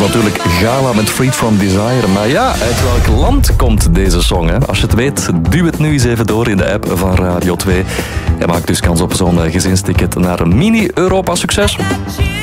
natuurlijk Gala met Freed From Desire. Maar ja, uit welk land komt deze song? Hè? Als je het weet, duw het nu eens even door in de app van Radio 2. En maak dus kans op zo'n gezinsticket naar een mini-Europa-succes.